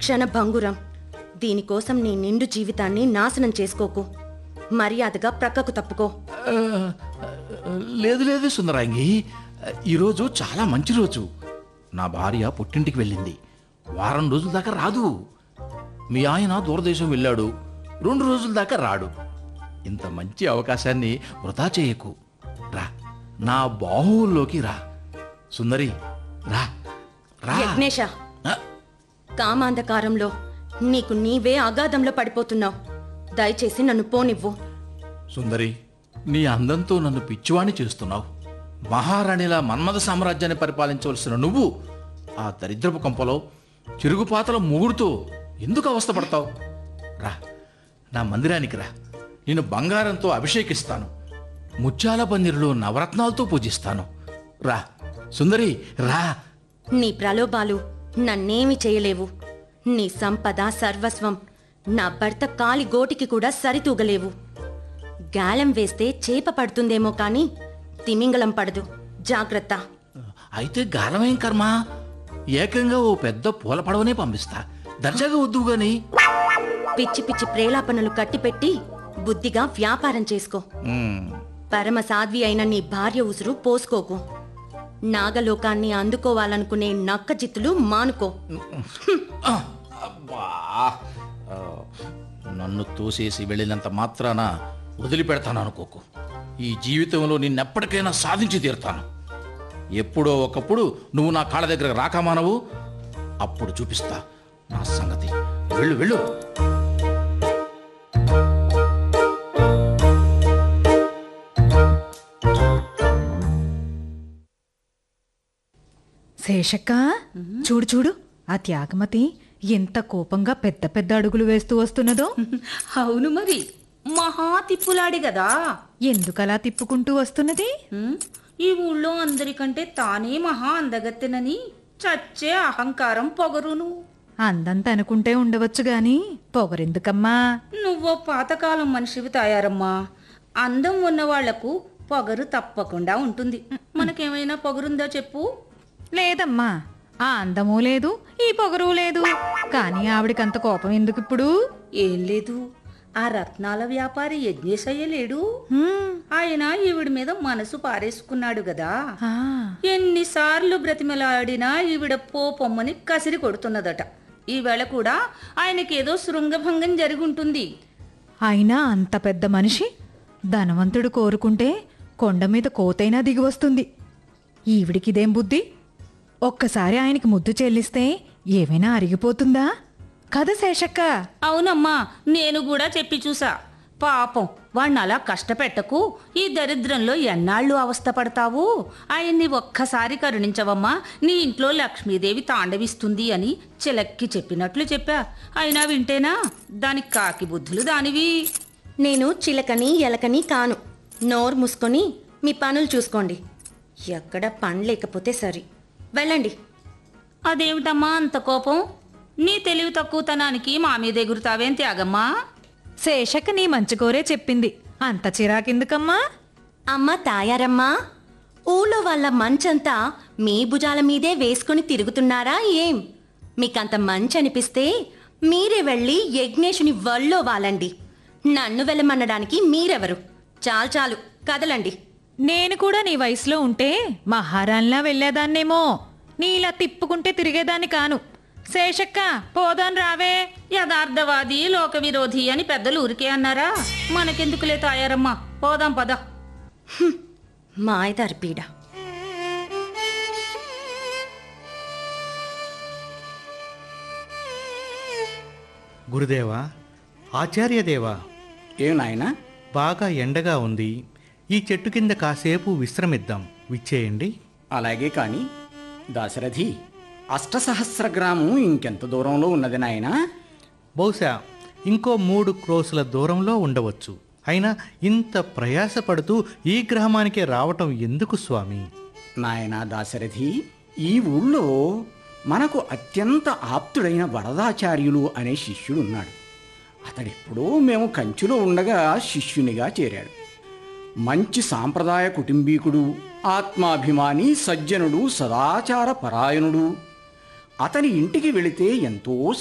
క్షణభంగురం. దీనికోసం నీ నిండు జీవితాన్ని నాశనం చేసుకోకు. మర్యాదగా ప్రక్కకు తప్పుకో. ఆ, లేదు లేదు సుందరాంగి, ఈరోజు చాలా మంచి రోజు. నా భార్య పుట్టింటికి వెళ్ళింది. వారం రోజుల దాకా రాదు. మీ ఆయన దూరదేశం వెళ్ళాడు. 2 రోజుల దాకా రాడు. ఇంత మంచి అవకాశాన్ని వృధా చేయకు. రా, నా బాహువుల్లోకి రా. సుందరి, రా రా. యజ్ఞేశ, ఆ, కామాంధకారంలో నీకు నీవే అగాధంలో పడిపోతున్నావు. దయచేసి నన్ను పోనివ్వు. సుందరి, నీ అందంతో నన్ను పిచ్చివాణ్ణి చేస్తున్నావు. మహారాణిలా మన్మథ సామ్రాజ్యాన్ని పరిపాలించవలసిన నువ్వు ఆ దరిద్రపు కొంపలో చిరుగుపాతల మూగుడుతో ఎందుకు అవస్థపడతావు? రా, నా మందిరానికి రా. నేను బంగారంతో అభిషేకిస్తాను. ముత్యాల పందిరిలో నవరత్నాలతో పూజిస్తాను. రా సుందరి, రా. నీ ప్రలోభాలు నన్నేమి చేయలేవు. నీ సంపద సర్వస్వం నా భర్త కాలి గోటికి కూడా సరితూగలేవు. గాలం వేస్తే చేప పడుతుందేమో కాని తిమింగలం పడదు. జాగ్రత్త. అయితే గాలమేం కర్మ, ఏకంగా ఓ పెద్ద పూల పడవనే పంపిస్తా. దర్జాగా వద్దు గాని. పిచ్చి పిచ్చి ప్రేలాపనలు కట్టిపెట్టి బుద్ధిగా వ్యాపారం చేసుకో. పరమ సాధ్వి అయిన నీ భార్య ఉసురు పోసుకోకు. నాగలోకాన్ని అందుకోవాలనుకునే నక్క జిత్తులు మానుకో. అబ్బా, నన్ను తోసేసి వెళ్ళినంత మాత్రాన వదిలిపెడతాను అనుకోకు. ఈ జీవితంలో నిన్నెప్పటికైనా సాధించి తీరుతాను. ఎప్పుడో ఒకప్పుడు నువ్వు నా కాళ్ళ దగ్గర రాకమానవు. అప్పుడు చూపిస్తా నా సంగతి. వెళ్ళు వెళ్ళు. శేషక్క, చూడు చూడు, ఆ త్యాగమతి ఎంత కోపంగా పెద్ద పెద్ద అడుగులు వేస్తూ వస్తున్నదో. అవును మరి, మహా తిప్పులాడి గదా. ఎందుకలా తిప్పుకుంటూ వస్తున్నది? ఈ ఊళ్ళో అందరికంటే తానే మహా అందగత్తెనని చచ్చే అహంకారం పొగరును. అందంత అనుకుంటే ఉండవచ్చు గాని పొగరెందుకమ్మా? నువ్వో పాతకాలం మనిషివి తాయారమ్మా. అందం ఉన్న వాళ్లకు పొగరు తప్పకుండా ఉంటుంది. మనకేమైనా పొగరుందా చెప్పు? లేదమ్మా, ఆ అందమూ లేదు, ఈ పొగరు లేదు. కానీ ఆవిడికంత కోపం ఎందుకు ఇప్పుడు? ఏం లేదు, ఆ రత్నాల వ్యాపారి యజ్ఞేశయ్య లేడు, ఆయన ఈవిడ మీద మనసు పారేసుకున్నాడు గదా. ఎన్నిసార్లు బ్రతిమలాడినా ఈవిడ పోపొమ్మని కసిరి కొడుతున్నదట. ఈవేళ కూడా ఆయనకేదో శృంగభంగం జరుగుంటుంది. అయినా అంత పెద్ద మనిషి ధనవంతుడు కోరుకుంటే కొండ మీద కోతైనా దిగి వస్తుంది. ఈవిడికిదేం బుద్ధి? ఒక్కసారి ఆయనకి ముద్దు చెల్లిస్తే ఏమైనా అరిగిపోతుందా? కదా శేషక్క? అవునమ్మా, నేను కూడా చెప్పి చూసా. పాపం వాణ్ణి అలా కష్టపెట్టకు. ఈ దరిద్రంలో ఎన్నాళ్ళు అవస్థపడతావు? ఆయన్ని ఒక్కసారి కరుణించవమ్మా, నీ ఇంట్లో లక్ష్మీదేవి తాండవిస్తుంది అని చిలక్కి చెప్పినట్లు చెప్పా. అయినా వింటేనా? దానికి కాకి బుద్ధులు దానివి. నేను చిలకని ఎలకని కాను. నోరు మూసుకొని మీ పనులు చూసుకోండి. ఎక్కడ పని లేకపోతే సరి. వెళ్ళండి. అదేమిటమ్మా అంత కోపం? నీ తెలివి తక్కువతనానికి మా మీద ఎగురుతావేం త్యాగమ్మా? శేషక్క నీ మంచి కోరే చెప్పింది, అంత చిరాకెందుకమ్మా? అమ్మ తాయారమ్మా, ఊళ్ళో వాళ్ళ మంచంతా మీ భుజాల మీదే వేసుకుని తిరుగుతున్నారా ఏం? మీకంత మంచి అనిపిస్తే మీరే వెళ్ళి యజ్ఞేశుని వల్లో వాలండి. నన్ను వెళ్ళమనడానికి మీరెవరు? చాలు చాలు, కదలండి. నేను కూడా నీ వయసులో ఉంటే మహారాణిలా వెళ్ళేదాన్నేమో. నీలా తిప్పుకుంటే తిరిగేదాన్ని కాను. శేషక్క, పోదాన్ రావే. యథార్థవాది లోక విరోధి అని పెద్దలు ఊరికే అన్నారా? మనకెందుకులే తాయారమ్మా, పోదాం పద. మాయదారి పీడ. గురుదేవా, ఆచార్యదేవా, ఏం నాయనా? బాగా ఎండగా ఉంది. ఈ చెట్టు కింద కాసేపు విశ్రమిద్దాం. విచ్చేయండి. అలాగే కాని దాశరథి, అష్టసహస్రగ్రామం ఇంకెంత దూరంలో ఉన్నది నాయనా? బహుశా ఇంకో 3 క్రోసుల దూరంలో ఉండవచ్చు. అయినా ఇంత ప్రయాసపడుతూ ఈ గ్రామానికే రావటం ఎందుకు స్వామి? నాయనా దాశరథి, ఈ ఊళ్ళో మనకు అత్యంత ఆప్తుడైన వరదాచార్యులు అనే శిష్యుడున్నాడు. అతడెప్పుడో మేము కంచిలో ఉండగా శిష్యునిగా చేరాడు. మంచి సాంప్రదాయ కుటుంబీకుడు, ఆత్మాభిమాని, సజ్జనుడు, సదాచార పరాయణుడు. అతని ఇంటికి వెళితే ఎంతో